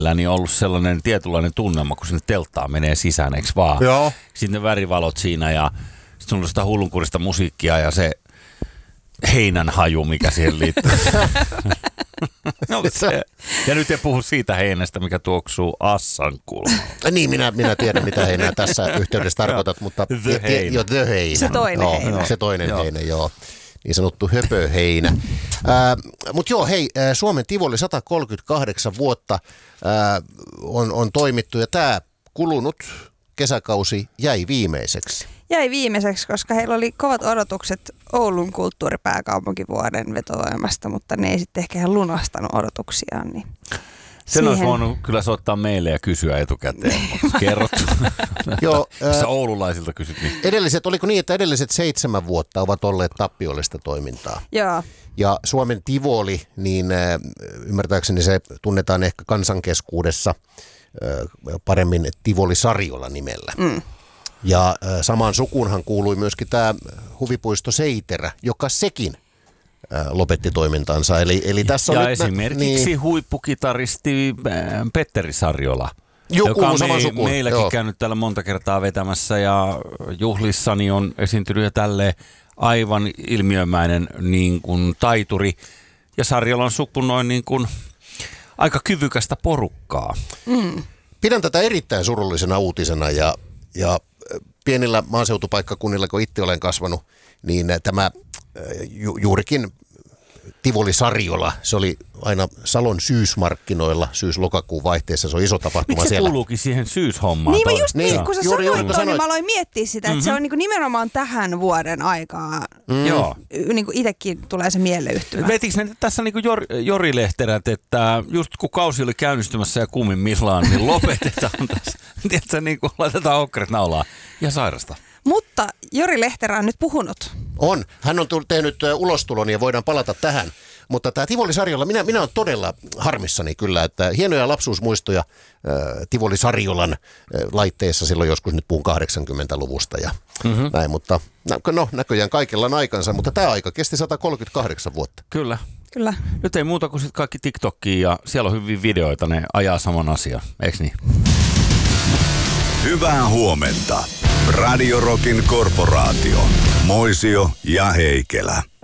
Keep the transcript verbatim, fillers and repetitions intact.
niin on ollut sellainen tietynlainen tunnelma, kun sinne telttaan menee sisään, eikö vaan? Joo. Sitten ne värivalot siinä ja sitten on sitä hullunkurista musiikkia ja se heinän haju, mikä siihen liittyy. No, se. Ja nyt ei puhu siitä heinästä, mikä tuoksuu Assan kulmaan. Niin, minä, minä tiedän, mitä heinää tässä yhteydessä tarkoitat, mutta The heinä. Jo, the heinä. Se toinen joo, heinä. Se toinen joo. heinä, joo. Niin sanottu höpöheinä. Äh, Mutta joo, hei, äh, Suomen Tivoli sata kolmekymmentäkahdeksan vuotta äh, on, on toimittu ja tämä kulunut kesäkausi jäi viimeiseksi. Jäi viimeiseksi, koska heillä oli kovat odotukset Oulun kulttuuripääkaupunkivuoden vetovoimasta, mutta ne ei sitten ehkä ihan lunastanut odotuksiaan. Niin sen siihen... olisi voinut kyllä soittaa meille ja kysyä etukäteen. Kerrot. Joo, Sä oululaisilta kysyt niin. Edelliset, oliko niin, että edelliset seitsemän vuotta ovat olleet tappiollista toimintaa? Joo. Ja Suomen Tivoli, niin äh, ymmärtääkseni se tunnetaan ehkä kansankeskuudessa äh, paremmin Tivoli Sariola nimellä. Mm. Ja äh, samaan sukuunhan kuului myöskin tämä huvipuisto Seiterä, joka sekin äh, lopetti toimintansa. Eli, eli tässä ja on esimerkiksi niin, huippukitaristi äh, Petteri Sariola, Joku joka on saman me, sukuun. meilläkin Joo. käynyt täällä monta kertaa vetämässä ja juhlissani on esiintynyt ja tälleen aivan ilmiömäinen niin kuin taituri. Ja Sariolan suku noin niin kuin aika kyvykästä porukkaa. Mm. Pidän tätä erittäin surullisena uutisena ja, ja pienillä maaseutupaikkakunnilla, kun itse olen kasvanut, niin tämä ju, juurikin Tivoli Sariola, se oli aina Salon syysmarkkinoilla syys-lokakuun vaihteessa, se on iso tapahtuma Miksi se siellä. kuuluukin siihen syyshommaan? Niin mä just niin, kun sä juuri, sanoit juuri, ton, niin sanoit. mä aloin miettiä sitä, että mm-hmm. se on niin nimenomaan tähän vuoden aikaa. Mm. Joo. Niin kuin itsekin tulee se mieleyhtymä. Vetikö ne tässä niin kuin Jor, Jori Lehterät, että just kun kausi oli käynnistymässä ja kummimmillaan, niin lopetetaan tässä. Tiedätkö, niin kuin laitetaan okret naulaan ja sairasta. Mutta Jori Lehterä on nyt puhunut. On. Hän on tehnyt ulostulon ja voidaan palata tähän. Mutta tämä Tivoli Sariola, minä, minä olen todella harmissani kyllä, että hienoja lapsuusmuistoja äh, Tivoli Sariolan äh, laitteessa silloin joskus nyt puhun kahdeksankymmentäluvusta ja mm-hmm. näin. Mutta no näköjään kaikella on aikansa, mutta tämä aika kesti sata kolmekymmentäkahdeksan vuotta. Kyllä. Kyllä. Nyt ei muuta kuin sitten kaikki TikTokiin ja siellä on hyviä videoita, ne ajaa saman asian, eikö niin? Hyvää huomenta. Radio Rockin korporaatio. Moisio ja Heikelä.